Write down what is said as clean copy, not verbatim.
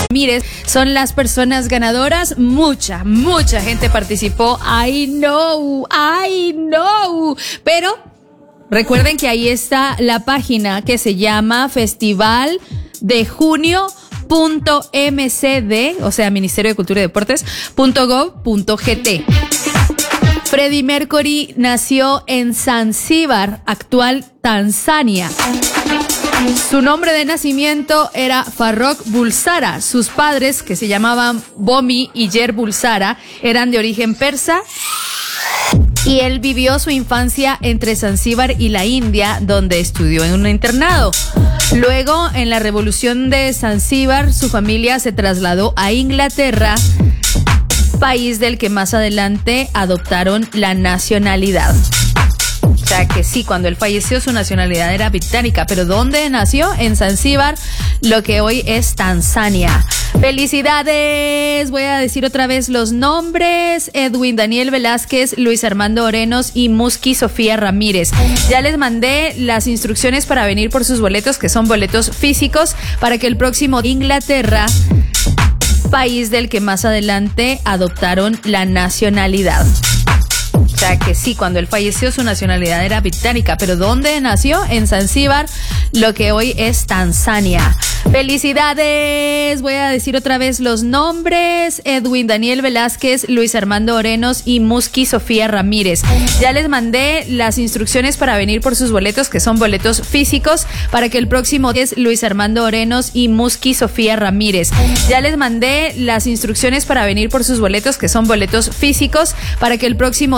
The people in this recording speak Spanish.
Ramírez son las personas ganadoras. Mucha gente participó. I know. Pero recuerden que ahí está la página que se llama Festival de Junio.mcd, o sea, Ministerio de Cultura y Deportes, .gov.gt. Freddie Mercury nació en Zanzíbar, actual Tanzania. Su nombre de nacimiento era Farrokh Bulsara. Sus padres, que se llamaban Bomi y Yer Bulsara, eran de origen persa. Y él vivió su infancia entre Zanzíbar y la India, donde estudió en un internado. Luego, en la revolución de Zanzíbar, su familia se trasladó a Inglaterra, país del que más adelante adoptaron la nacionalidad. O sea que sí, cuando él falleció su nacionalidad era británica, pero ¿dónde nació? En Zanzíbar, lo que hoy es Tanzania. ¡Felicidades! Voy a decir otra vez los nombres: Edwin Daniel Velázquez, Luis Armando Orenos y Musky Sofía Ramírez. Ya les mandé las instrucciones para venir por sus boletos, que son boletos físicos, para que el próximo Inglaterra, país del que más adelante adoptaron la nacionalidad. O sea que sí, cuando él falleció su nacionalidad era británica, pero ¿dónde nació? En Zanzíbar, lo que hoy es Tanzania. ¡Felicidades! Voy a decir otra vez los nombres: Edwin Daniel Velázquez, Luis Armando Orenos y Musky Sofía Ramírez. Ya les mandé las instrucciones para venir por sus boletos, que son boletos físicos, para que el próximo es Luis Armando Orenos y Musky Sofía Ramírez. Ya les mandé las instrucciones para venir por sus boletos, que son boletos físicos, para que el próximo